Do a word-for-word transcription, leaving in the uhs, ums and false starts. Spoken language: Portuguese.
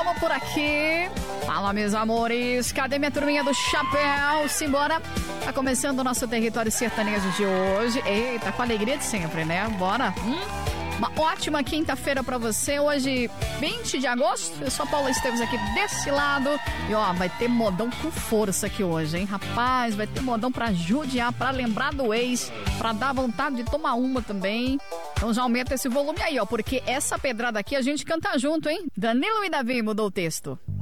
Tamo por aqui. Fala, meus amores. Cadê minha turminha do chapéu? Simbora. Tá começando o nosso território sertanejo de hoje. Eita, com alegria de sempre, né? Bora. Hum? Uma ótima quinta-feira pra você. Hoje, vinte de agosto. Eu sou a Paula Esteves aqui desse lado. E ó, vai ter modão com força aqui hoje, hein? Rapaz, vai ter modão pra judiar, pra lembrar do ex, pra dar vontade de tomar uma também. Então já aumenta esse volume aí, ó, porque essa pedrada aqui a gente canta junto, hein? Danilo e Davi mudou o texto.